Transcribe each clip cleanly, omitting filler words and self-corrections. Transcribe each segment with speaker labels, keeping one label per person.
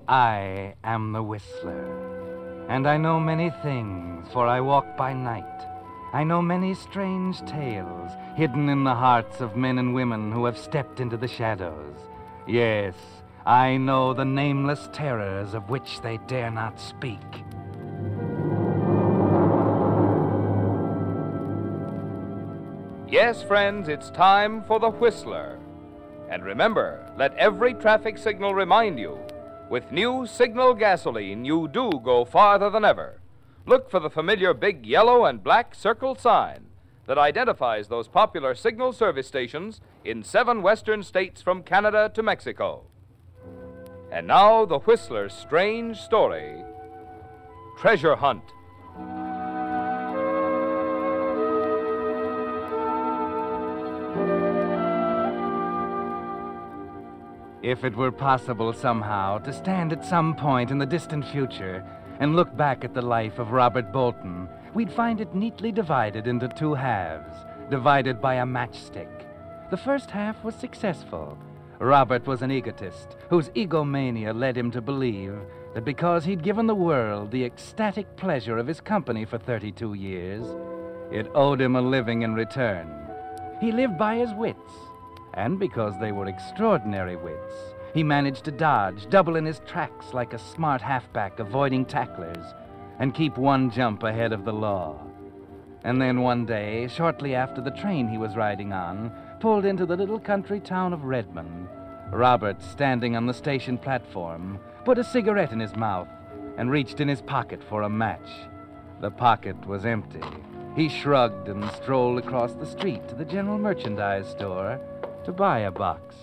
Speaker 1: I am the Whistler, and I know many things, for I walk by night. I know many strange tales hidden in the hearts of men and women who have stepped into the shadows. Yes, I know the nameless terrors of which they dare not speak.
Speaker 2: Yes, friends, it's time for the Whistler. And remember, let every traffic signal remind you, with new Signal gasoline, you do go farther than ever. Look for the familiar big yellow and black circle sign that identifies those popular Signal service stations in 7 western states from Canada to Mexico. And now, the Whistler's strange story, Treasure Hunt.
Speaker 1: If it were possible somehow to stand at some point in the distant future and look back at the life of Robert Bolton, we'd find it neatly divided into 2 halves, divided by a matchstick. The first half was successful. Robert was an egotist whose egomania led him to believe that because he'd given the world the ecstatic pleasure of his company for 32 years, it owed him a living in return. He lived by his wits. And because they were extraordinary wits, he managed to dodge, double in his tracks like a smart halfback avoiding tacklers, and keep 1 jump ahead of the law. And then one day, shortly after the train he was riding on pulled into the little country town of Redmond, Robert, standing on the station platform, put a cigarette in his mouth and reached in his pocket for a match. The pocket was empty. He shrugged and strolled across the street to the general merchandise store to buy a box.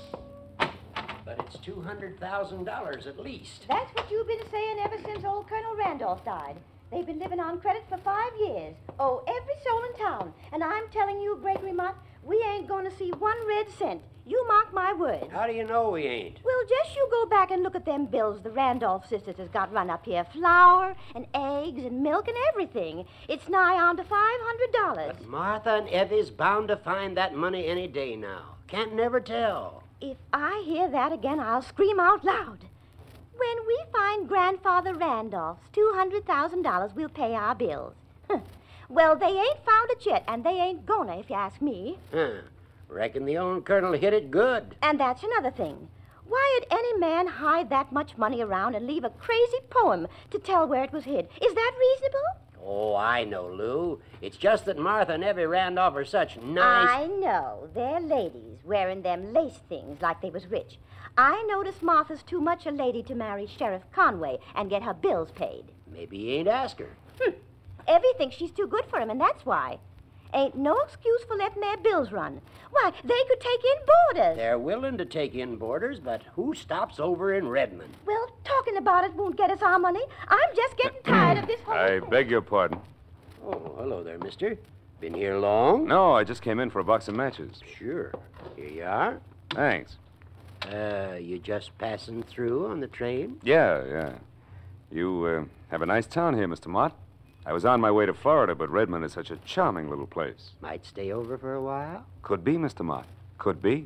Speaker 3: But it's $200,000 at least.
Speaker 4: That's what you've been saying ever since old Colonel Randolph died. They've been living on credit for 5 years. Oh, every soul in town. And I'm telling you, Gregory Mott, we ain't going to see 1 red cent. You mark my words.
Speaker 3: How do you know we ain't?
Speaker 4: Well, just you go back and look at them bills the Randolph sisters has got run up here. Flour and eggs and milk and everything. It's nigh on to $500.
Speaker 3: But Martha and Evie's bound to find that money any day now. Can't never tell.
Speaker 4: If I hear that again, I'll scream out loud. When we find Grandfather Randolph's $200,000, we'll pay our bills. Well, they ain't found it yet, and they ain't gonna, if you ask me.
Speaker 3: Reckon the old colonel hit it good.
Speaker 4: And that's another thing. Why'd any man hide that much money around and leave a crazy poem to tell where it was hid? Is that reasonable?
Speaker 3: Oh, I know, Lou. It's just that Martha and Evie Randolph are such nice...
Speaker 4: I know. They're ladies, wearing them lace things like they was rich. I notice Martha's too much a lady to marry Sheriff Conway and get her bills paid.
Speaker 3: Maybe he ain't asked her.
Speaker 4: Evie thinks she's too good for him, and that's why. Ain't no excuse for letting their bills run. Why, they could take in boarders.
Speaker 3: They're willing to take in boarders, but who stops over in Redmond?
Speaker 4: Well, talking about it won't get us our money. I'm just getting tired of this whole...
Speaker 5: I beg your pardon.
Speaker 3: Oh, hello there, mister. Been here long?
Speaker 5: No, I just came in for a box of matches.
Speaker 3: Sure. Here you are.
Speaker 5: Thanks.
Speaker 3: You just passing through on the train?
Speaker 5: Yeah. You have a nice town here, Mr. Mott. I was on my way to Florida, but Redmond is such a charming little place.
Speaker 3: Might stay over for a while?
Speaker 5: Could be, Mr. Mott. Could be.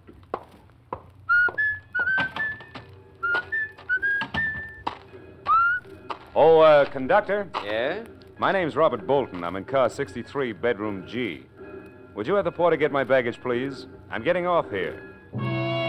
Speaker 5: Oh, conductor?
Speaker 3: Yeah?
Speaker 5: My name's Robert Bolton. I'm in car 63, bedroom G. Would you have the porter get my baggage, please? I'm getting off here.